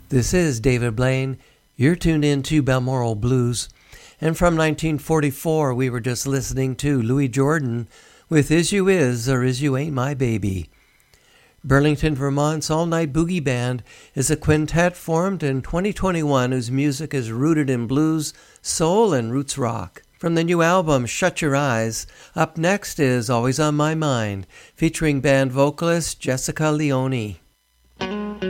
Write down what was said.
This is David Blaine. You're tuned in to Balmoral Blues. And from 1944, we were just listening to Louis Jordan with Is You Is or Is You Ain't My Baby. Burlington, Vermont's all-night boogie band is a quintet formed in 2021 whose music is rooted in blues, soul, and roots rock. From the new album, Shut Your Eyes, up next is Always on My Mind, featuring band vocalist Jessica Leone.